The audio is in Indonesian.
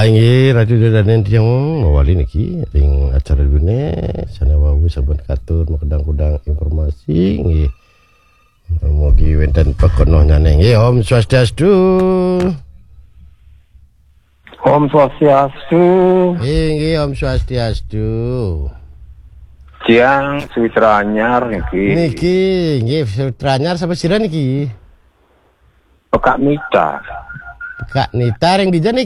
Inggih radio danen tiyang ngawali niki ring acara dune sana wau saben katur makadang-kudang informasi nggih. Mugi wonten pekono nyane nggih Om Swastiastu. Om Swastiastu. Nggih Om Swastiastu. Siang Sutra Anyar niki. Niki nggih Sutra Anyar sapa sira niki? Kak Mita. Kak Nita ring di